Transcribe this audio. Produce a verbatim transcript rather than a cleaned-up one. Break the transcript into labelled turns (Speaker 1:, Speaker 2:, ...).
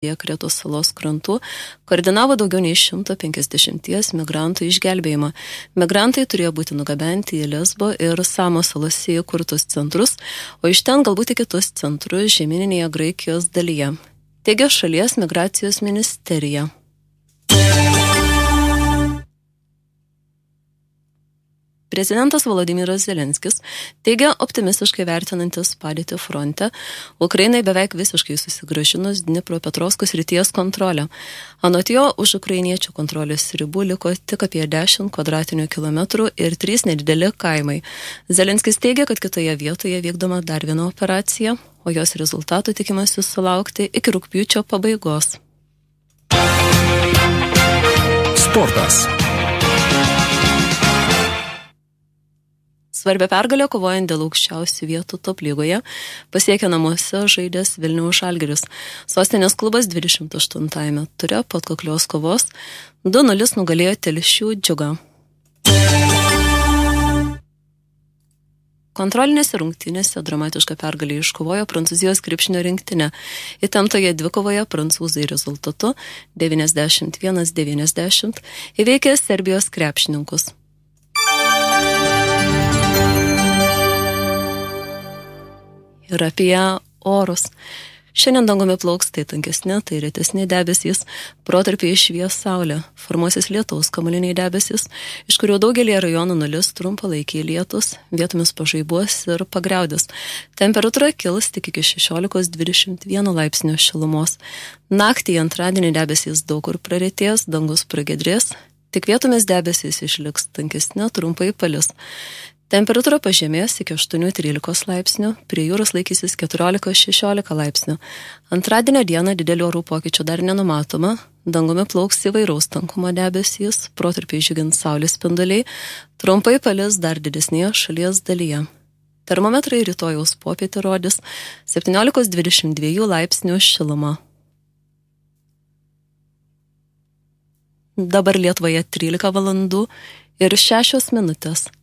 Speaker 1: Kretos salos krantų koordinavo daugiau nei šimto penkiasdešimties migrantų išgelbėjimą. Migrantai turėjo būti nugabenti į Lesbo ir Samos salose įkurtus centrus, o iš ten galbūt į kitus centrus žemyninėje Graikijos dalyje, teigia šalies migracijos ministerija. Prezidentas Volodymyras Zelenskis teigia optimistiškai vertinantis padėtį fronte, Ukrainai beveik visiškai susigrąžinus Dnipropetrovsko srities kontrolę. Anot jo, už ukrainiečių kontrolės ribų liko tik apie dešimt kvadratinių kilometrų ir trys nedideli kaimai. Zelenskis teigia, kad kitoje vietoje vykdoma dar viena operacija, o jos rezultatų tikimasi sulaukti iki rugpjūčio pabaigos.
Speaker 2: Sportas.
Speaker 1: Svarbia pergalė kovojant dėl aukščiausių vietų top lygoje pasiekė namuose žaidęs Vilniaus Žalgiris. Sostinės klubas dvidešimt aštuntajame ture po atkaklios kovos du nulis nugalėjo Telšių Džiugą. Kontrolinėse rungtynėse dramatišką pergalę iškovojo Prancūzijos krepšinio rinktinė. Įtemptoje dvikovoje prancūzai rezultatu devyniasdešimt vienas devyniasdešimt įveikė Serbijos krepšininkus. Ir apie orus. Šiandien dangumi plauks tai tankesni, tai retesni debesys, protarpiai švies saulė, formuosis lietaus kamuoliniai debesys, iš kurių daugelį rajonų nulis trumpalaikiai lietus, vietomis pažaibuos ir pagriaudės. Temperatūra kils tik iki šešiolikos dvidešimt vieno laipsnio šilumos. Naktį antradienį debesys daug kur praretės, dangus pragiedrės, tik vietomis debesys išliks tankesni, trumpai palis. Temperatūra pažemės iki aštuonių trylikos laipsnių, prie jūros laikysis keturiolika šešiolika laipsnių. Antradienio dieną didelių orų pokyčių dar nenumatoma, dangumi plauks įvairaus tankumo debesys, protarpiai žygins saulės spinduliai, trumpai palis dar didesnėje šalies dalyje. Termometrai rytojaus popietį rodys septyniolika dvidešimt dva laipsnių šilumą. Dabar Lietuvoje trylika valandų ir šešios minutės.